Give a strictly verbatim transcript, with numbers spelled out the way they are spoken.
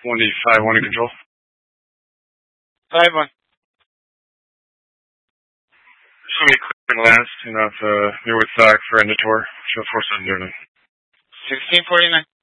one eight five one in control. five one. Show me clearing last, and off uh, near with Sock for Endator. Show four seven zero nine. sixteen forty-nine.